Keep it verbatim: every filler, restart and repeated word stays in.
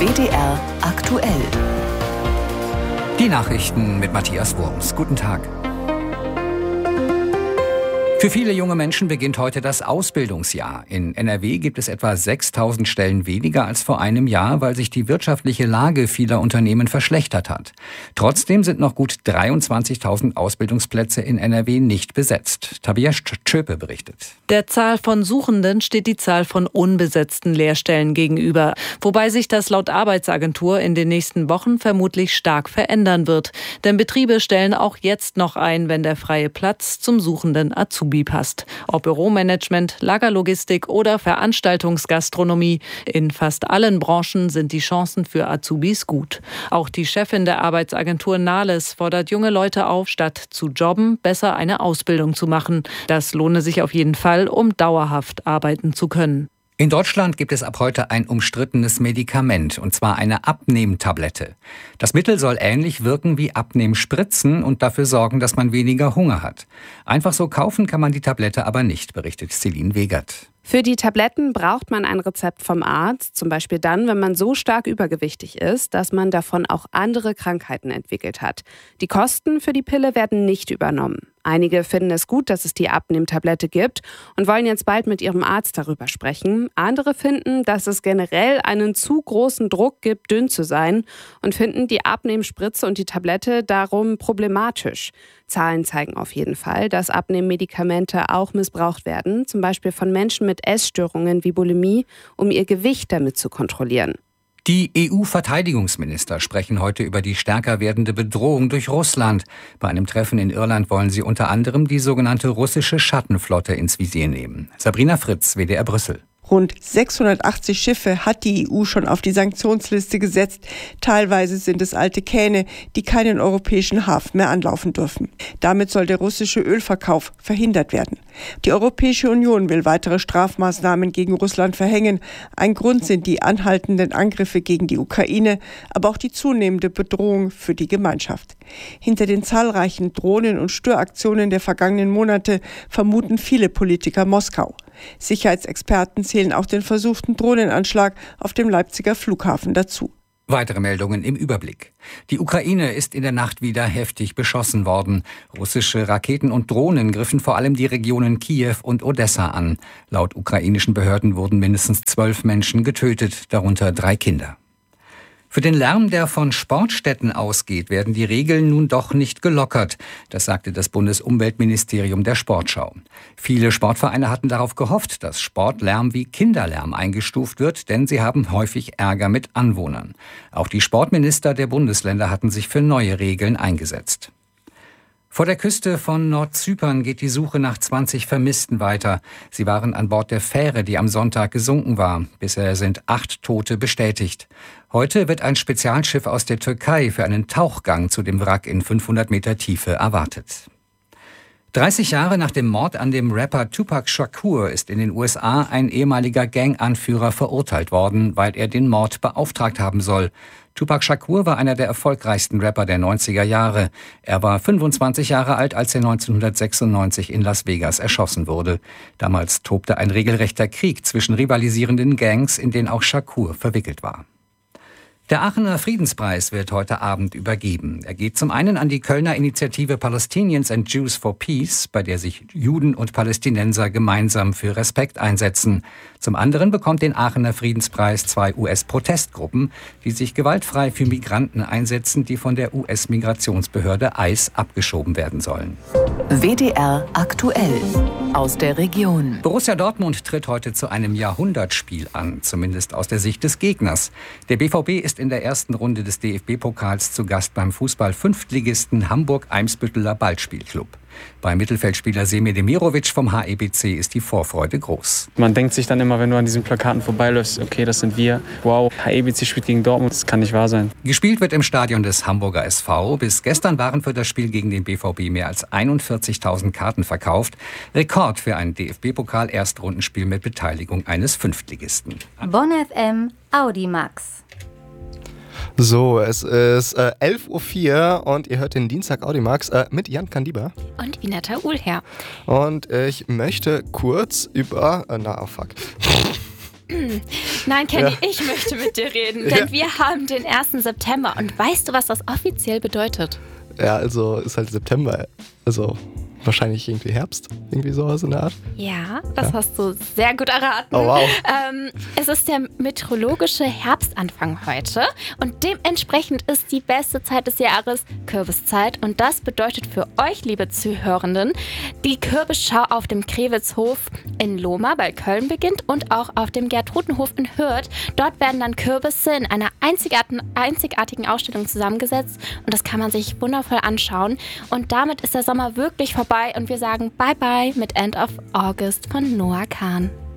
W D R aktuell. Die Nachrichten mit Matthias Wurms. Guten Tag. Für viele junge Menschen beginnt heute das Ausbildungsjahr. In N R W gibt es etwa sechstausend Stellen weniger als vor einem Jahr, weil sich die wirtschaftliche Lage vieler Unternehmen verschlechtert hat. Trotzdem sind noch gut dreiundzwanzigtausend Ausbildungsplätze in N R W nicht besetzt. Tabia Tschöpe berichtet. Der Zahl von Suchenden steht die Zahl von unbesetzten Lehrstellen gegenüber, wobei sich das laut Arbeitsagentur in den nächsten Wochen vermutlich stark verändern wird. Denn Betriebe stellen auch jetzt noch ein, wenn der freie Platz zum suchenden Azubi passt. Ob Büromanagement, Lagerlogistik oder Veranstaltungsgastronomie, in fast allen Branchen sind die Chancen für Azubis gut. Auch die Chefin der Arbeitsagentur Nahles fordert junge Leute auf, statt zu jobben, besser eine Ausbildung zu machen. Das lohne sich auf jeden Fall, um dauerhaft arbeiten zu können. In Deutschland gibt es ab heute ein umstrittenes Medikament, und zwar eine Abnehmtablette. Das Mittel soll ähnlich wirken wie Abnehmspritzen und dafür sorgen, dass man weniger Hunger hat. Einfach so kaufen kann man die Tablette aber nicht, berichtet Celine Wegert. Für die Tabletten braucht man ein Rezept vom Arzt, zum Beispiel dann, wenn man so stark übergewichtig ist, dass man davon auch andere Krankheiten entwickelt hat. Die Kosten für die Pille werden nicht übernommen. Einige finden es gut, dass es die Abnehmtablette gibt und wollen jetzt bald mit ihrem Arzt darüber sprechen. Andere finden, dass es generell einen zu großen Druck gibt, dünn zu sein, und finden die Abnehmspritze und die Tablette darum problematisch. Zahlen zeigen auf jeden Fall, dass Abnehmmedikamente auch missbraucht werden, zum Beispiel von Menschen mit Essstörungen wie Bulimie, um ihr Gewicht damit zu kontrollieren. Die E U-Verteidigungsminister sprechen heute über die stärker werdende Bedrohung durch Russland. Bei einem Treffen in Irland wollen sie unter anderem die sogenannte russische Schattenflotte ins Visier nehmen. Sabrina Fritz, W D R Brüssel. Rund sechshundertachtzig Schiffe hat die E U schon auf die Sanktionsliste gesetzt. Teilweise sind es alte Kähne, die keinen europäischen Hafen mehr anlaufen dürfen. Damit soll der russische Ölverkauf verhindert werden. Die Europäische Union will weitere Strafmaßnahmen gegen Russland verhängen. Ein Grund sind die anhaltenden Angriffe gegen die Ukraine, aber auch die zunehmende Bedrohung für die Gemeinschaft. Hinter den zahlreichen Drohnen- und Störaktionen der vergangenen Monate vermuten viele Politiker Moskau. Sicherheitsexperten zählen auch den versuchten Drohnenanschlag auf dem Leipziger Flughafen dazu. Weitere Meldungen im Überblick. Die Ukraine ist in der Nacht wieder heftig beschossen worden. Russische Raketen und Drohnen griffen vor allem die Regionen Kiew und Odessa an. Laut ukrainischen Behörden wurden mindestens zwölf Menschen getötet, darunter drei Kinder. Für den Lärm, der von Sportstätten ausgeht, werden die Regeln nun doch nicht gelockert. Das sagte das Bundesumweltministerium der Sportschau. Viele Sportvereine hatten darauf gehofft, dass Sportlärm wie Kinderlärm eingestuft wird, denn sie haben häufig Ärger mit Anwohnern. Auch die Sportminister der Bundesländer hatten sich für neue Regeln eingesetzt. Vor der Küste von Nordzypern geht die Suche nach zwanzig Vermissten weiter. Sie waren an Bord der Fähre, die am Sonntag gesunken war. Bisher sind acht Tote bestätigt. Heute wird ein Spezialschiff aus der Türkei für einen Tauchgang zu dem Wrack in fünfhundert Meter Tiefe erwartet. dreißig Jahre nach dem Mord an dem Rapper Tupac Shakur ist in den U S A ein ehemaliger Ganganführer verurteilt worden, weil er den Mord beauftragt haben soll. Tupac Shakur war einer der erfolgreichsten Rapper der neunziger Jahre. Er war fünfundzwanzig Jahre alt, als er neunzehnhundertsechsundneunzig in Las Vegas erschossen wurde. Damals tobte ein regelrechter Krieg zwischen rivalisierenden Gangs, in den auch Shakur verwickelt war. Der Aachener Friedenspreis wird heute Abend übergeben. Er geht zum einen an die Kölner Initiative Palestinians and Jews for Peace, bei der sich Juden und Palästinenser gemeinsam für Respekt einsetzen. Zum anderen bekommt den Aachener Friedenspreis zwei U S-Protestgruppen, die sich gewaltfrei für Migranten einsetzen, die von der U S-Migrationsbehörde I C E abgeschoben werden sollen. W D R aktuell aus der Region. Borussia Dortmund tritt heute zu einem Jahrhundertspiel an, zumindest aus der Sicht des Gegners. Der B V B ist in der ersten Runde des D F B-Pokals zu Gast beim Fußball-Fünftligisten Hamburg-Eimsbütteler Ballspielclub. Bei Mittelfeldspieler Semir Demirovic vom H E B C ist die Vorfreude groß. Man denkt sich dann immer, wenn du an diesen Plakaten vorbeiläufst, okay, das sind wir. Wow, H E B C spielt gegen Dortmund, das kann nicht wahr sein. Gespielt wird im Stadion des Hamburger S V. Bis gestern waren für das Spiel gegen den B V B mehr als einundvierzigtausend Karten verkauft. Rekord für ein D F B-Pokal-Erstrundenspiel mit Beteiligung eines Fünftligisten. Bonn F M Audimax. So, es ist äh, elf Uhr vier und ihr hört den Dienstag Audimax äh, mit Jan Kandiba. Und Vineta Uhlherr. Und ich möchte kurz über... Äh, na, oh fuck. Nein, Kenny, Ja. ich möchte mit dir reden, denn Ja. wir haben den ersten September. Und weißt du, was das offiziell bedeutet? Ja, also ist halt September. Also wahrscheinlich irgendwie Herbst. Irgendwie sowas in der Art. Ja, das Ja. hast du sehr gut erraten. Oh, wow. Ähm, es ist der meteorologische Herbstanfang heute und dementsprechend ist die beste Zeit des Jahres Kürbiszeit und das bedeutet für euch, liebe Zuhörenden, die Kürbisschau auf dem Krewitzhof in Lohmar bei Köln beginnt und auch auf dem Gertrudenhof in Hürth. Dort werden dann Kürbisse in einer einzigartigen, einzigartigen Ausstellung zusammengesetzt und das kann man sich wundervoll anschauen und damit ist der Sommer wirklich vorbei und wir sagen Bye Bye mit End of August von Noah Kahn.